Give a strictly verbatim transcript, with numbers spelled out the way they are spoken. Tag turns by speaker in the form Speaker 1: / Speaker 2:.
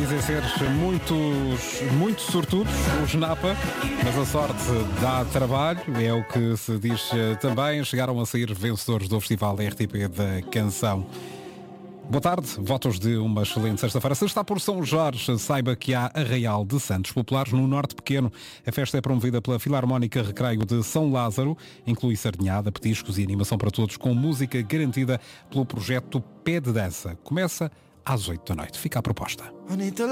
Speaker 1: dizem ser muitos, muito sortudos, os Napa, mas a sorte dá trabalho, é o que se diz também. Chegaram a sair vencedores do Festival R T P da Canção. Boa tarde, votos de uma excelente sexta-feira. Se está por São Jorge, saiba que há Arraial de Santos Populares no Norte Pequeno. A festa é promovida pela Filarmónica Recreio de São Lázaro, inclui sardinhada, petiscos e animação para todos, com música garantida pelo projeto Pé de Dança. Começa às oito da noite. Fica a proposta.